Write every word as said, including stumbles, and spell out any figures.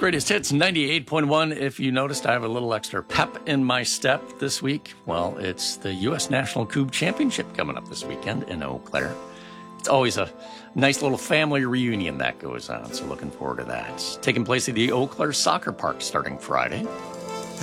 Greatest Hits ninety-eight point one. If you noticed, I have a little extra pep in my step this week. Well, it's the U S National Cube Championship coming up this weekend in Eau Claire. It's always a nice little family reunion that goes on, so looking forward to that. It's taking place at the Eau Claire Soccer Park starting Friday.